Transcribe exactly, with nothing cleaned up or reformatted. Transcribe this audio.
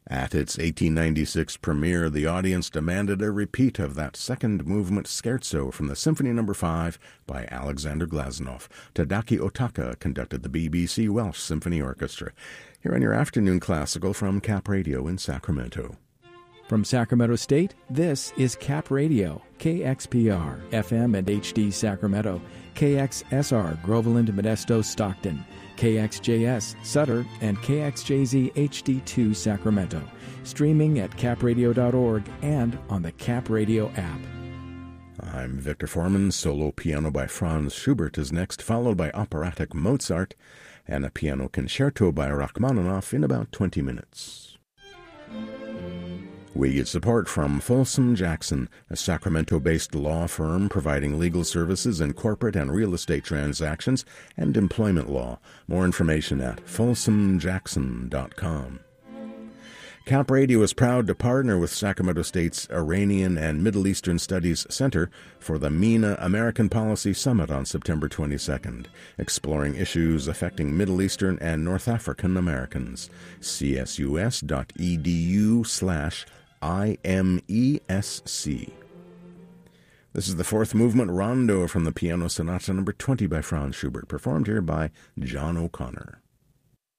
At its eighteen ninety-six premiere, the audience demanded a repeat of that second movement scherzo from the Symphony Number five by Alexander Glazunov. Tadaaki Otaka conducted the B B C Welsh Symphony Orchestra. Here on your afternoon classical from Cap Radio in Sacramento. From Sacramento State, this is Cap Radio, K X P R, F M and H D Sacramento, K X S R, Groveland, Modesto, Stockton, K X J S, Sutter, and K X J Z H D two Sacramento. Streaming at cap radio dot org and on the Cap Radio app. I'm Victor Foreman. Solo piano by Franz Schubert is next, followed by operatic Mozart and a piano concerto by Rachmaninoff in about twenty minutes. We get support from Folsom Jackson, a Sacramento-based law firm providing legal services in corporate and real estate transactions and employment law. More information at folsom jackson dot com. Cap Radio is proud to partner with Sacramento State's Iranian and Middle Eastern Studies Center for the MENA American Policy Summit on September twenty-second, exploring issues affecting Middle Eastern and North African Americans. C S U S dot E D U slash I M E S C. This is the fourth movement rondo from the Piano Sonata Number twenty by Franz Schubert, performed here by John O'Connor.